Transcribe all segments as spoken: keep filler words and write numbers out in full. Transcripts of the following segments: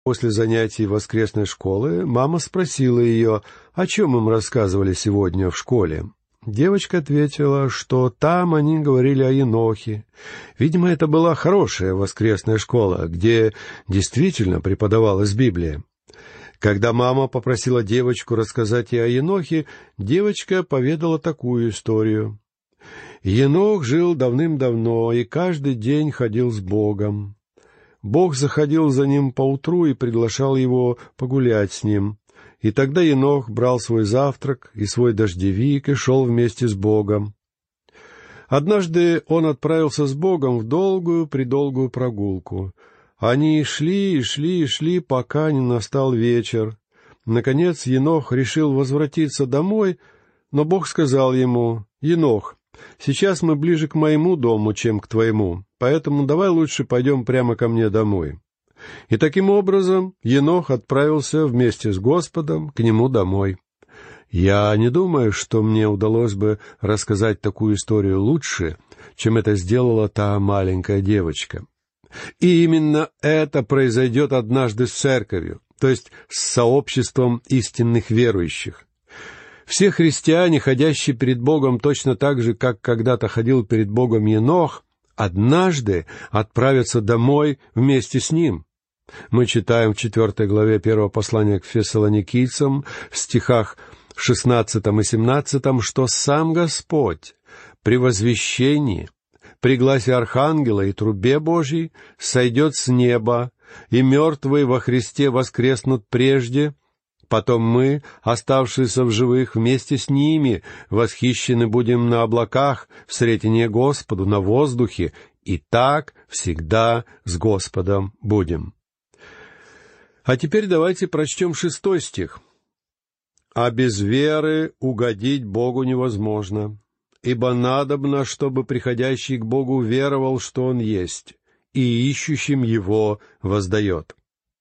После занятий воскресной школы мама спросила ее, о чем им рассказывали сегодня в школе. Девочка ответила, что там они говорили о Енохе. Видимо, это была хорошая воскресная школа, где действительно преподавалась Библия. Когда мама попросила девочку рассказать ей о Енохе, девочка поведала такую историю. Енох жил давным-давно и каждый день ходил с Богом. Бог заходил за ним поутру и приглашал его погулять с ним. И тогда Енох брал свой завтрак и свой дождевик и шел вместе с Богом. Однажды он отправился с Богом в долгую-предолгую прогулку. Они шли и шли и шли, пока не настал вечер. Наконец Енох решил возвратиться домой, но Бог сказал ему: «Енох, сейчас мы ближе к моему дому, чем к твоему, поэтому давай лучше пойдем прямо ко мне домой». И таким образом Енох отправился вместе с Господом к нему домой. Я не думаю, что мне удалось бы рассказать такую историю лучше, чем это сделала та маленькая девочка. И именно это произойдет однажды с церковью, то есть с сообществом истинных верующих. Все христиане, ходящие перед Богом точно так же, как когда-то ходил перед Богом Енох, однажды отправятся домой вместе с ним. Мы читаем в четвертой главе первого послания к Фессалоникийцам, в стихах шестнадцатом и семнадцатом, что сам Господь при возвещении, при гласе архангела и трубе Божьей сойдет с неба, и мертвые во Христе воскреснут прежде, потом мы, оставшиеся в живых, вместе с ними восхищены будем на облаках в сретение Господу, на воздухе, и так всегда с Господом будем». А теперь давайте прочтем шестой стих. «А без веры угодить Богу невозможно, ибо надобно, чтобы приходящий к Богу веровал, что Он есть, и ищущим Его воздает».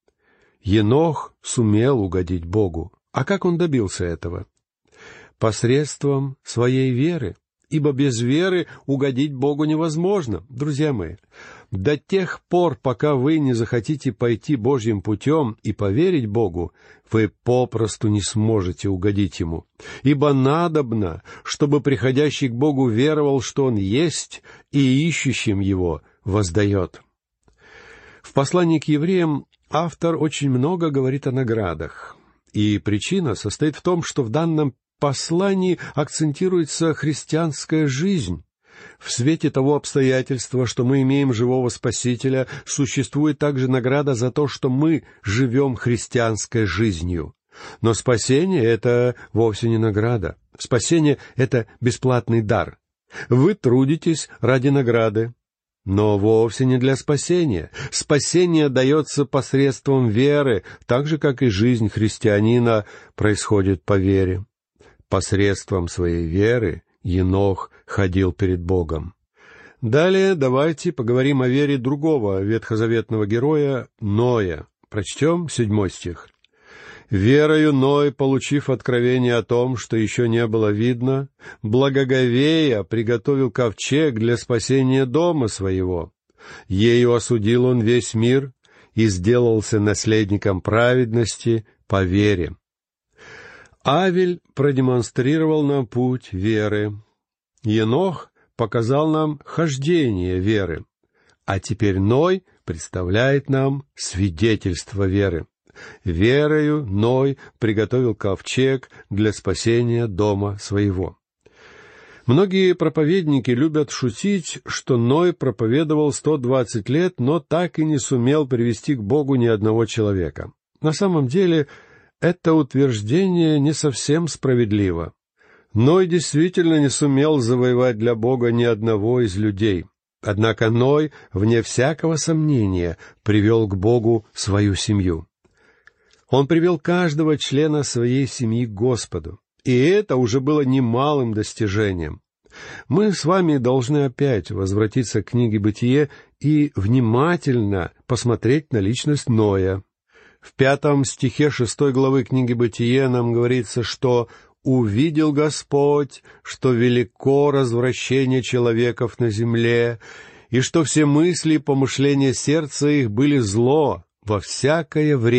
Енох сумел угодить Богу. А как он добился этого? Посредством своей веры. Ибо без веры угодить Богу невозможно. Друзья мои, до тех пор, пока вы не захотите пойти Божьим путем и поверить Богу, вы попросту не сможете угодить Ему. Ибо надобно, чтобы приходящий к Богу веровал, что Он есть, и ищущим Его воздает. В послании к евреям автор очень много говорит о наградах. И причина состоит в том, что в данном послании акцентируется христианская жизнь. В свете того обстоятельства, что мы имеем живого Спасителя, существует также награда за то, что мы живем христианской жизнью. Но спасение — это вовсе не награда. Спасение — это бесплатный дар. Вы трудитесь ради награды, но вовсе не для спасения. Спасение дается посредством веры, так же, как и жизнь христианина происходит по вере. Посредством своей веры Енох ходил перед Богом. Далее давайте поговорим о вере другого ветхозаветного героя Ноя. Прочтем седьмой стих. «Верою Ной, получив откровение о том, что еще не было видно, благоговея приготовил ковчег для спасения дома своего. Ею осудил он весь мир и сделался наследником праведности по вере». Авель продемонстрировал нам путь веры. Енох показал нам хождение веры. А теперь Ной представляет нам свидетельство веры. Верою Ной приготовил ковчег для спасения дома своего. Многие проповедники любят шутить, что Ной проповедовал сто двадцать лет, но так и не сумел привести к Богу ни одного человека. На самом деле, это утверждение не совсем справедливо. Ной действительно не сумел завоевать для Бога ни одного из людей. Однако Ной, вне всякого сомнения, привел к Богу свою семью. Он привел каждого члена своей семьи к Господу, и это уже было немалым достижением. Мы с вами должны опять возвратиться к книге «Бытие» и внимательно посмотреть на личность Ноя. В пятом стихе шестой главы книги «Бытие» нам говорится, что «увидел Господь, что велико развращение человеков на земле, и что все мысли и помышления сердца их были зло во всякое время.